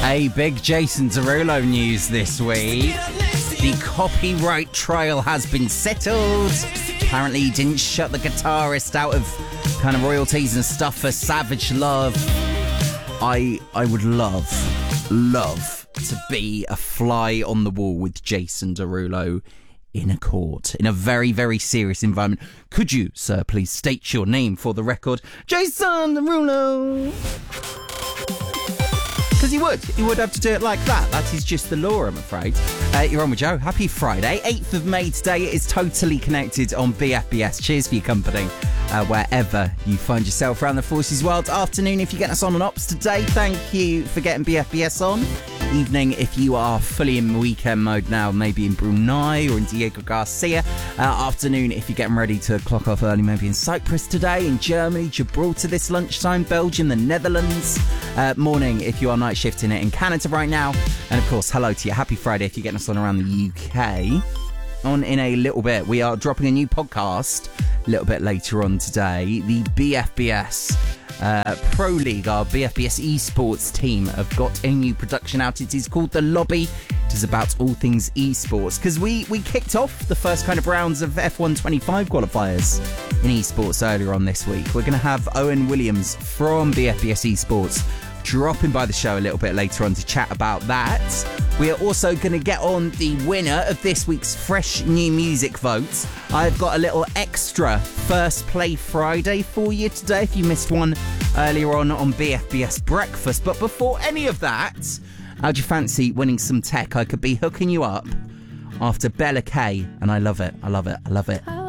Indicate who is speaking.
Speaker 1: Hey, big Jason Derulo news this week. The copyright trial has been settled. Apparently he didn't shut the guitarist out of kind of royalties and stuff for Savage Love. I would love to be a fly on the wall with Jason Derulo in a court, in a very, very serious environment. Could you, sir, please state your name for the record? Jason Derulo! Because he would have to do it like that. That is just the law, I'm afraid. You're on with Joe. Happy Friday. 8th of May today. It is Totally Connected on BFBS. Cheers for your company, wherever you find yourself around the Forces World. Afternoon if you're getting us on Ops today. Thank you for getting BFBS on. Evening if you are fully in weekend mode now, maybe in Brunei or in Diego Garcia. Afternoon if you're getting ready to clock off early, maybe in Cyprus today, in Germany, Gibraltar this lunchtime, Belgium, the Netherlands. Morning if you are night shifting it in Canada right now. And of course, hello to you. Happy Friday if you're getting us on around the UK. On in a little bit, we are dropping a new podcast a little bit later on today. The BFBS Pro League, our BFBS esports team, have got a new production out. It is called The Lobby. It is about all things esports, because we kicked off the first kind of rounds of F1 25 qualifiers in esports earlier on this week. We're going to have Owen Williams from BFBS esports dropping by the show a little bit later on to chat about that. We are also going to get on the winner of this week's Fresh New Music votes. I've got a little extra First Play Friday for you today if you missed one earlier on BFBS Breakfast. But before any of that, how'd you fancy winning some tech? I could be hooking you up after Bella K, and I love it.